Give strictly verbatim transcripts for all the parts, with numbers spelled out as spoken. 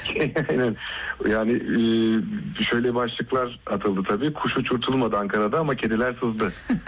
Aynen. Yani e, şöyle başlıklar atıldı tabii. Kuş uçurtulmadı Ankara'da ama kediler sızdı.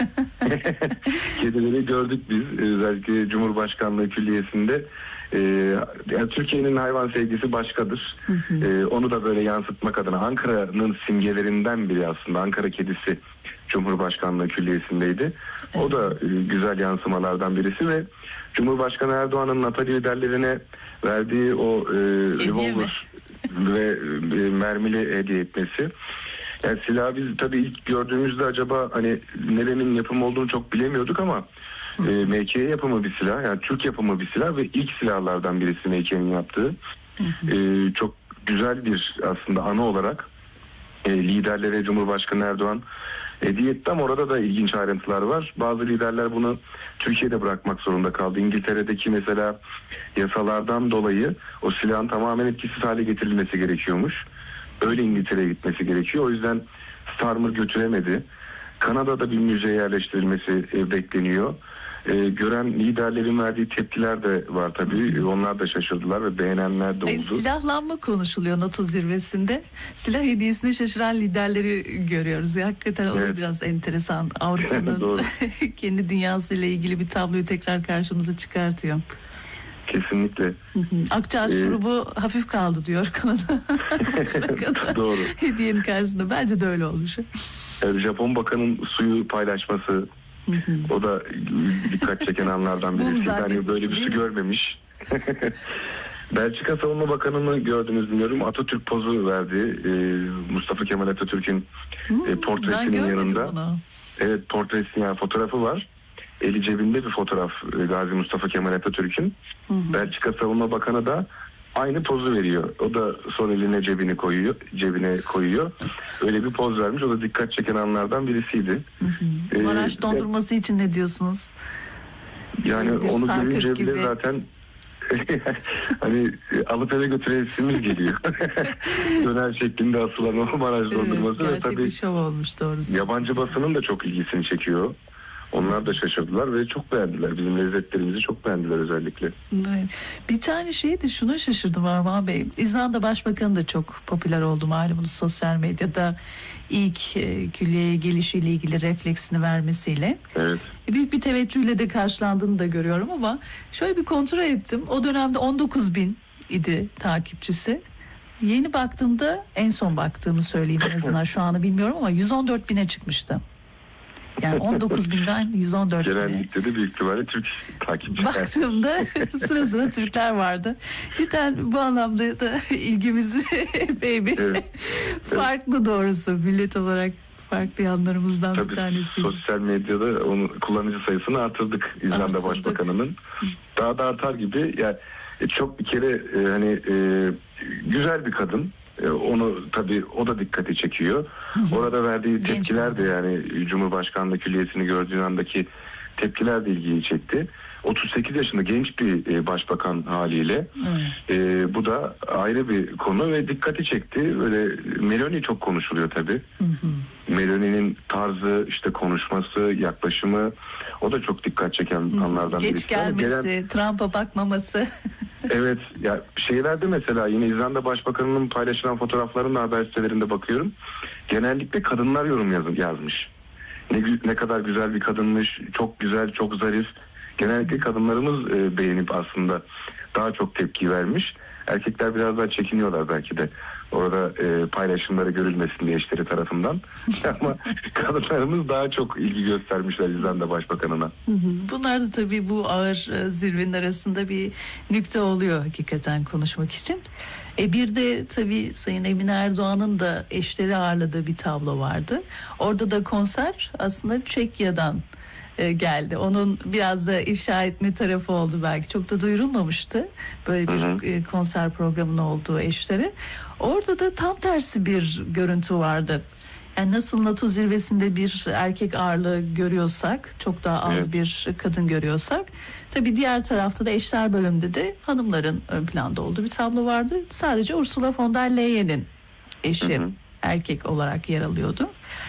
Kedileri gördük biz. Özellikle Cumhurbaşkanlığı Külliyesi'nde. E, yani Türkiye'nin hayvan sevgisi başkadır. E, onu da böyle yansıtmak adına Ankara'nın simgelerinden biri aslında. Ankara kedisi Cumhurbaşkanlığı Külliyesi'ndeydi. O da e, güzel yansımalardan birisi ve Cumhurbaşkanı Erdoğan'ın NATO liderlerine verdiği o e, revolver ve e, mermili hediye etmesi. Yani silahı biz tabii ilk gördüğümüzde acaba hani nerenin yapımı olduğunu çok bilemiyorduk ama e, M K yapımı bir silah. Yani Türk yapımı bir silah ve ilk silahlardan birisi M K'nin yaptığı. E, çok güzel bir aslında anı olarak e, liderlere Cumhurbaşkanı Erdoğan hediye etti ama orada da ilginç ayrıntılar var. Bazı liderler bunu Türkiye'de bırakmak zorunda kaldı. İngiltere'deki mesela yasalardan dolayı o silahın tamamen etkisiz hale getirilmesi gerekiyormuş. Öyle İngiltere'ye gitmesi gerekiyor. O yüzden Starmer götüremedi. Kanada'da bir müzeye yerleştirilmesi e, bekleniyor. E, gören liderlerin verdiği tepkiler de var tabii. E, onlar da şaşırdılar ve beğenenler de oldu. Ay, silahlanma konuşuluyor NATO zirvesinde. Silah hediyesine şaşıran liderleri görüyoruz. Ya, hakikaten o da evet. Biraz enteresan. Avrupa'nın kendi dünyasıyla ilgili bir tabloyu tekrar karşımıza çıkartıyor. Kesinlikle. Akçaağaç ee, şurubu hafif kaldı diyor Kanada. Doğru. Hediyenin karşısında bence de öyle olmuş. Yani Japon bakanın suyu paylaşması o da dikkat çeken anlardan birisi. Yani böyle bir su görmemiş. Belçika Savunma Bakanı'nı gördünüz bilmiyorum. Atatürk pozu verdi. Ee, Mustafa Kemal Atatürk'ün hmm, e, portresinin yanında. Bunu. Evet, portresinin yani fotoğrafı var. Eli cebinde bir fotoğraf Gazi Mustafa Kemal Atatürk'ün. Hı hı. Belçika Savunma Bakanı da aynı pozu veriyor. O da sol eline cebine koyuyor, cebine koyuyor. Öyle bir poz vermiş. O da dikkat çeken anlardan birisiydi. Hı hı. Ee, Maraş dondurması e, için ne diyorsunuz? Yani bir onu görünce bile zaten hani alıp eve götüresimiz geliyor. Döner şeklinde asılan o Maraş dondurması. Evet, ve tabii şov olmuş doğrusu. Yabancı basının da çok ilgisini çekiyor. Onlar da şaşırdılar ve çok beğendiler. Bizim lezzetlerimizi çok beğendiler özellikle. Evet. Bir tane şey de şuna şaşırdım Armağan Bey. İzlanda Başbakanı da çok popüler oldu malumunuz sosyal medyada. İlk e, külliyeye gelişiyle ilgili refleksini vermesiyle. Evet. Büyük bir teveccühle de karşılandığını da görüyorum ama şöyle bir kontrol ettim. O dönemde on dokuz bin idi takipçisi. Yeni baktığımda en son baktığımı söyleyeyim en azından şu anı bilmiyorum ama yüz on dört bine çıkmıştı. Yani on dokuz binden yüz on dört bine. Genellikle de büyük ihtimalle Türk takipçiler. Baktığımda sıra sıra Türkler vardı. Cidden bu anlamda da ilgimiz epey bir evet. farklı doğrusu. Millet olarak farklı yanlarımızdan tabii bir tanesi. Sosyal medyada onun kullanıcı sayısını artırdık İzlanda Artırdık. Başbakanı'nın. Daha da artar gibi. Yani çok bir kere e, hani e, güzel bir kadın. Onu tabii o da dikkati çekiyor. Orada verdiği tepkiler de yani Cumhurbaşkanlığı Külliyesi'ni gördüğün andaki tepkiler de ilgiyi çekti. otuz sekiz yaşında genç bir başbakan haliyle. E, bu da ayrı bir konu ve dikkati çekti. Böyle Meloni çok konuşuluyor tabii. Meloni'nin tarzı, işte konuşması, yaklaşımı o da çok dikkat çeken anlardan birisi. Geç gelmesi, gelen... Trump'a bakmaması. Evet, ya şeylerde mesela yine İzlanda Başbakanı'nın paylaşılan fotoğraflarının haber sitelerinde bakıyorum. Genellikle kadınlar yorum yaz, yazmış. Ne ne kadar güzel bir kadınmış, çok güzel, çok zarif. Genellikle kadınlarımız e, beğenip aslında daha çok tepki vermiş. Erkekler biraz daha çekiniyorlar belki de. Orada e, paylaşımları görülmesin diye eşleri tarafından. Ama kadınlarımız daha çok ilgi göstermişler İzlanda Başbakanı'na. Bunlar da tabii bu ağır zirvenin arasında bir nükte oluyor hakikaten konuşmak için. E bir de tabii Sayın Emine Erdoğan'ın da eşleri ağırladığı bir tablo vardı. Orada da konser aslında Çekya'dan geldi. Onun biraz da ifşa etme tarafı oldu belki. Çok da duyurulmamıştı. Böyle bir hı hı. konser programının olduğu eşleri. Orada da tam tersi bir görüntü vardı. Yani nasıl NATO zirvesinde bir erkek ağırlığı görüyorsak, çok daha az evet. bir kadın görüyorsak, tabii diğer tarafta da eşler bölümünde de hanımların ön planda olduğu bir tablo vardı. Sadece Ursula von der Leyen'in eşi hı hı. erkek olarak yer alıyordu.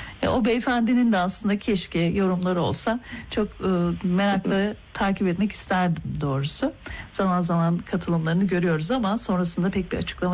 O beyefendinin de aslında keşke yorumları olsa çok e, merakla takip etmek isterdim doğrusu. Zaman zaman katılımlarını görüyoruz ama sonrasında pek bir açıklama